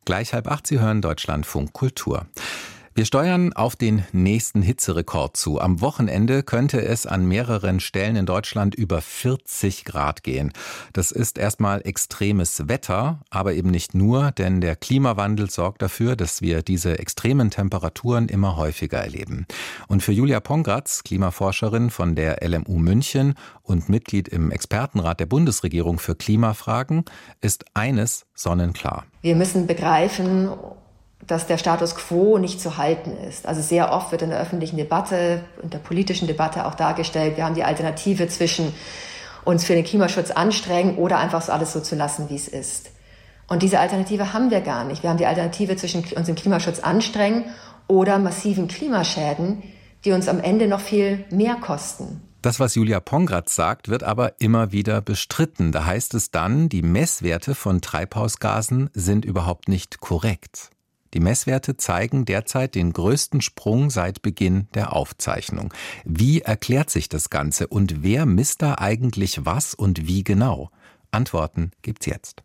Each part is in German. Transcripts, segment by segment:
Gleich 7:30, Sie hören Deutschlandfunk Kultur. Wir steuern auf den nächsten Hitzerekord zu. Am Wochenende könnte es an mehreren Stellen in Deutschland über 40 Grad gehen. Das ist erstmal extremes Wetter, aber eben nicht nur, denn der Klimawandel sorgt dafür, dass wir diese extremen Temperaturen immer häufiger erleben. Und für Julia Pongratz, Klimaforscherin von der LMU München und Mitglied im Expertenrat der Bundesregierung für Klimafragen, ist eines sonnenklar. Wir müssen begreifen, dass der Status quo nicht zu halten ist. Also sehr oft wird in der öffentlichen Debatte und der politischen Debatte auch dargestellt, wir haben die Alternative zwischen uns für den Klimaschutz anstrengen oder einfach so alles so zu lassen, wie es ist. Und diese Alternative haben wir gar nicht. Wir haben die Alternative zwischen uns im Klimaschutz anstrengen oder massiven Klimaschäden, die uns am Ende noch viel mehr kosten. Das, was Julia Pongratz sagt, wird aber immer wieder bestritten. Da heißt es dann, die Messwerte von Treibhausgasen sind überhaupt nicht korrekt. Die Messwerte zeigen derzeit den größten Sprung seit Beginn der Aufzeichnung. Wie erklärt sich das Ganze und wer misst da eigentlich was und wie genau? Antworten gibt's jetzt.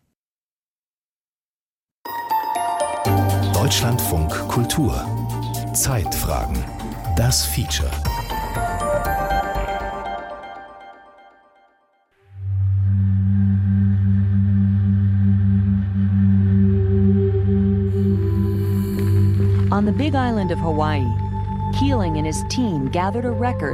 Deutschlandfunk Kultur. Zeitfragen. Das Feature. On the Big Island of Hawaii, Keeling and his team gathered a record